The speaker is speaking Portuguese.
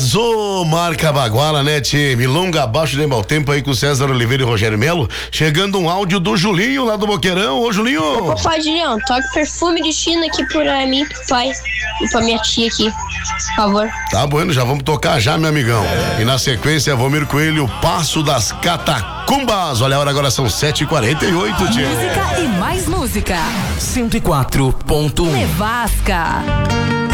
Mas ô marca baguala, né, tchê? Milonga abaixo de mau tempo aí com César Oliveira e Rogério Melo. Chegando um áudio do Julinho lá do Boqueirão. Ô, Julinho! Ô, pai Julião, toque perfume de China aqui pra mim, pro pai e pra minha tia aqui, por favor. Tá bueno, já vamos tocar já, meu amigão. E na sequência, Vomir Coelho, Passo das Catacumbas. Olha a hora, agora são 7h48, tchê. Música e mais música. 104.1 Nevasca.